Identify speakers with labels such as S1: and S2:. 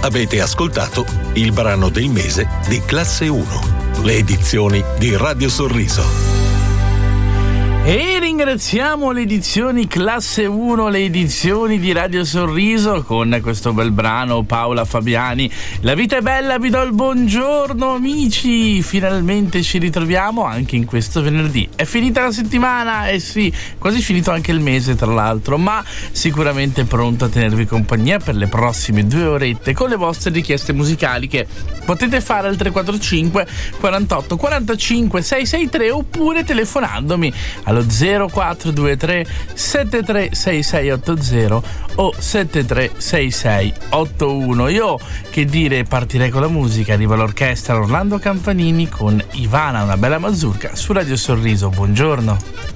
S1: Avete ascoltato il brano del mese di Classe 1, le edizioni di Radio Sorriso.
S2: E ringraziamo le edizioni Classe 1, le edizioni di Radio Sorriso con questo bel brano. Paola Fabiani, La vita è bella, vi do il buongiorno amici, finalmente ci ritroviamo anche in questo venerdì. È finita la settimana, eh sì, quasi finito anche il mese tra l'altro, ma sicuramente pronto a tenervi compagnia per le prossime 2 orette con le vostre richieste musicali che potete fare al 345 48 45 663 oppure telefonandomi allo 0423 736680 o 736681. Io che dire, partirei con la musica. Arriva l'orchestra Orlando Campanini con Ivana, una bella mazurka su Radio Sorriso. Buongiorno.